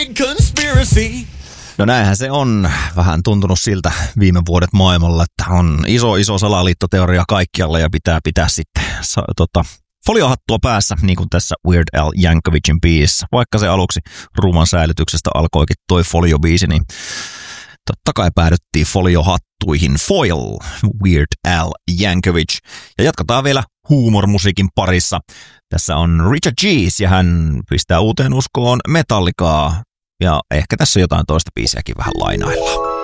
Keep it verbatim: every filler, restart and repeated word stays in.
big conspiracy. No näinhän se on vähän tuntunut siltä viime vuodet maailmalla, että on iso iso salaliittoteoria kaikkialla ja pitää pitää sitten sa, tota, foliohattua päässä, niin kuin tässä Weird Al Yankovicin biisissä. Vaikka se aluksi ruuman säilytyksestä alkoikin toi foliobiisi, niin totta kai päädyttiin foliohattuihin. Foil, Weird Al Yankovic. Ja jatketaan vielä huumormusiikin parissa. Tässä on Richard Cheese ja hän pistää uuteen uskoon Metallicaa. Ja ehkä tässä jotain toista biisiäkin vähän lainaillaan.